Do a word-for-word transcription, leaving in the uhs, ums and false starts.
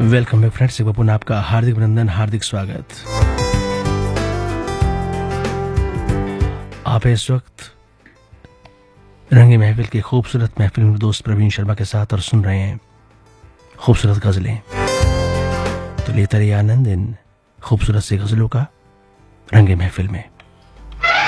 Welcome back friends, एक बार पुनः आपका हार्दिक अभिनंदन, हार्दिक स्वागत। आप इस वक्त रंगे महफिल की खूबसूरत महफिल में दोस्त प्रवीण शर्मा के साथ और सुन रहे हैं खूबसूरत गजलें। तो लेते रहिए आनंद इन खूबसूरत सी गजलों का रंगे महफिल में।